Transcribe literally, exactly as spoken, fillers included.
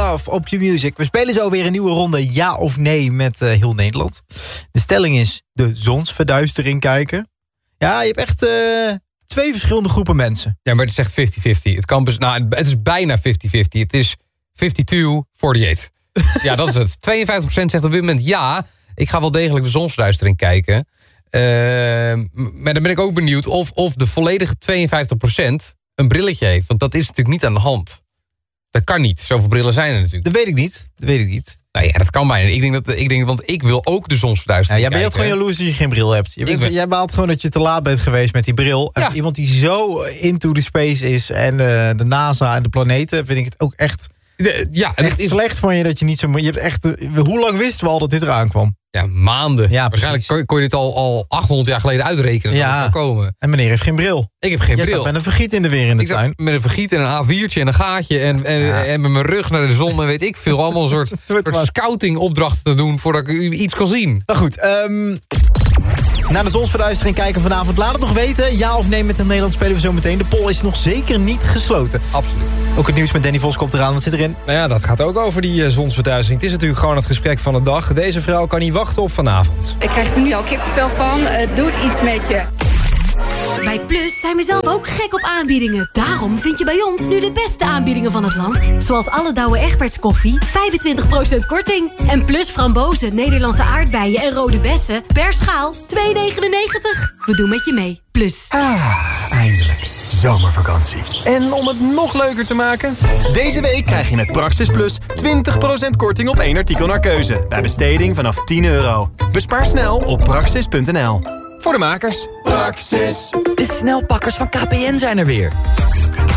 Love op Q-Music. We spelen zo weer een nieuwe ronde ja of nee met uh, heel Nederland. De stelling is de zonsverduistering kijken. Ja, je hebt echt uh, twee verschillende groepen mensen. Ja, maar het is echt vijftig vijftig. Het, kan, nou, het is bijna vijftig vijftig. Het is vijfentwintig achtenzestig. Ja, dat is het. tweeënvijftig procent zegt op dit moment ja, ik ga wel degelijk de zonsverduistering kijken. Uh, maar dan ben ik ook benieuwd of, of de volledige tweeënvijftig procent een brilletje heeft. Want dat is natuurlijk niet aan de hand. Dat kan niet. Zoveel brillen zijn er natuurlijk. Dat weet ik niet. Dat weet ik niet. Nou ja, dat kan bijna. Ik denk dat, ik denk, want ik wil ook de zonsverduistering ja, jij bent gewoon jaloers dat je geen bril hebt. Je bent, ben... Jij baalt gewoon dat je te laat bent geweest met die bril. En ja. Iemand die zo into the space is en uh, de NASA en de planeten, vind ik het ook echt, de, ja, echt het is slecht van je dat je niet zo... Je hebt echt, hoe lang wisten we al dat dit eraan kwam? Ja, maanden. Ja, waarschijnlijk kon, kon je dit al, al achthonderd jaar geleden uitrekenen. Ja. Dat zou komen. En meneer heeft geen bril. Ik heb geen Jij bril. staat met een vergiet in de weer in de ik tuin. Met een vergiet en een A viertje en een gaatje. En, en, ja. en met mijn rug naar de zon en weet ik veel. Allemaal een soort, soort scouting-opdrachten te doen voordat ik u iets kan zien. Nou goed, um, naar de zonsverduistering kijken vanavond. Laat het nog weten. Ja of nee met in Nederland spelen we zo meteen. De poll is nog zeker niet gesloten. Absoluut. Ook het nieuws met Danny Vos komt eraan. Wat zit erin? Nou ja, dat gaat ook over die uh, zonsverduistering. Het is natuurlijk gewoon het gesprek van de dag. Deze vrouw kan niet wachten op vanavond. Ik krijg er nu al kippenvel van. Het doet iets met je. Bij Plus zijn we zelf ook gek op aanbiedingen. Daarom vind je bij ons nu de beste aanbiedingen van het land. Zoals alle Douwe Egberts koffie, vijfentwintig procent korting. En Plus frambozen, Nederlandse aardbeien en rode bessen per schaal twee negenennegentig. We doen met je mee. Plus. Ah, eindelijk. Zomervakantie. En om het nog leuker te maken, deze week krijg je met Praxis Plus twintig procent korting op één artikel naar keuze. Bij besteding vanaf tien euro. Bespaar snel op praxis punt n l. Voor de makers. Praxis. De snelpakkers van K P N zijn er weer.